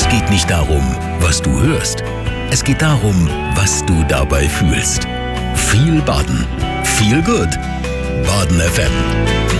Es geht nicht darum, was du hörst. Es geht darum, was du dabei fühlst. Viel Baden. Viel gut. Baden FM.